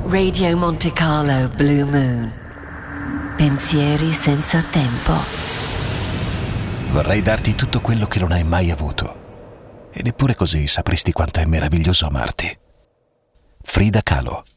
Radio Monte Carlo Blue Moon. Pensieri senza tempo. Vorrei darti tutto quello che non hai mai avuto. E neppure così sapresti quanto è meraviglioso amarti. Frida Kahlo.